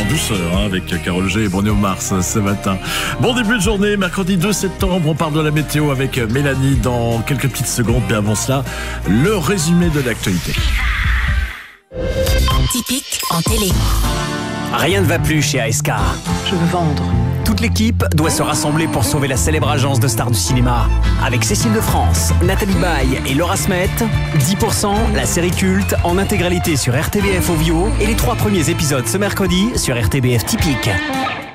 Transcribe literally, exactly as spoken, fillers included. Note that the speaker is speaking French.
douceur hein, avec Carole G et Bruno Mars ce matin. Bon début de journée, mercredi deux septembre, on parle de la météo avec Mélanie dans quelques petites secondes. Mais avant cela, le résumé de l'actualité. Typique en télé. Rien ne va plus chez A S K. Je veux vendre. Toute l'équipe doit se rassembler pour sauver la célèbre agence de stars du cinéma. Avec Cécile de France, Nathalie Baye et Laura Smet, dix pour cent, la série culte, en intégralité sur R T B F Ovio et les trois premiers épisodes ce mercredi sur R T B F Typique.